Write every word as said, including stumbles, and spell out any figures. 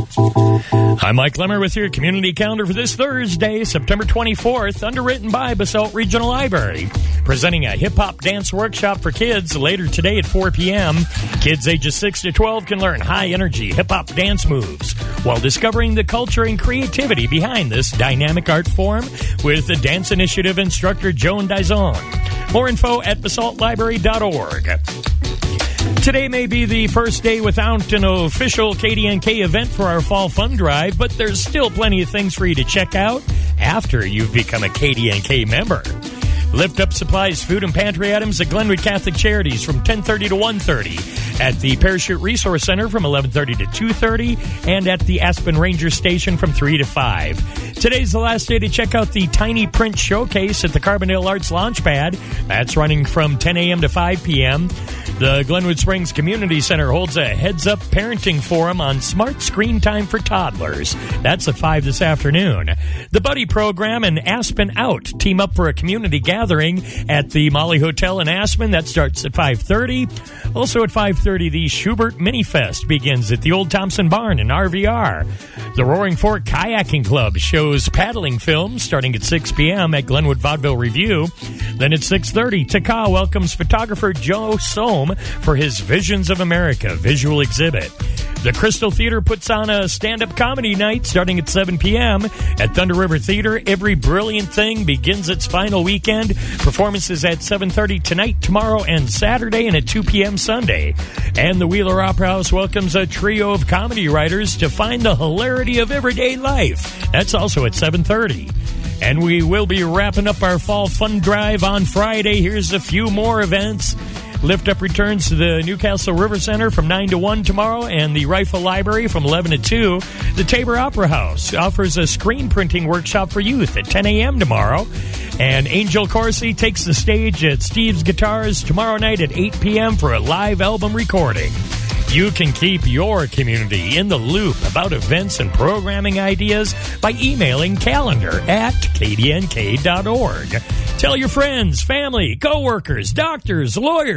I'm Mike Lemmer with your community calendar for this Thursday, September twenty-fourth, underwritten by Basalt Regional Library. Presenting a hip-hop dance workshop for kids later today at four p.m. Kids ages six to twelve can learn high-energy hip-hop dance moves while discovering the culture and creativity behind this dynamic art form with the Dance Initiative instructor Joan Dizon. More info at basalt library dot org. Today may be the first day without an official K D N K event for our Fall Fun Drive, but there's still plenty of things for you to check out after you've become a K D N K member. Lift Up supplies food and pantry items at Glenwood Catholic Charities from ten thirty to one thirty, at the Parachute Resource Center from eleven thirty to two thirty, and at the Aspen Ranger Station from three to five. Today's the last day to check out the Tiny Print Showcase at the Carbondale Arts Launchpad. That's running from ten a.m. to five p.m. The Glenwood Springs Community Center holds a heads-up parenting forum on smart screen time for toddlers. That's at five this afternoon. The Buddy Program and Aspen Out team up for a community gathering at the Molly Hotel in Aspen. That starts at five thirty. Also at five thirty, the Schubert Mini Fest begins at the Old Thompson Barn in R V R. The Roaring Fork Kayaking Club shows paddling films starting at six p.m. at Glenwood Vaudeville Review. Then at six thirty, Taka welcomes photographer Joe Sohm for his Visions of America visual exhibit. The Crystal Theater puts on a stand-up comedy night starting at seven p.m. At Thunder River Theater. Every Brilliant Thing begins its final weekend. Performances at seven thirty tonight, tomorrow, and Saturday, and at two p.m. Sunday. And the Wheeler Opera House welcomes a trio of comedy writers to find the hilarity of everyday life. That's also at seven thirty. And we will be wrapping up our Fall Fun Drive on Friday. Here's a few more events. Lift Up returns to the Newcastle River Center from nine to one tomorrow, and the Rifle Library from eleven to two. The Tabor Opera House offers a screen printing workshop for youth at ten a.m. tomorrow. And Angel Corsi takes the stage at Steve's Guitars tomorrow night at eight p.m. for a live album recording. You can keep your community in the loop about events and programming ideas by emailing calendar at k d n k dot org. Tell your friends, family, coworkers, doctors, lawyers,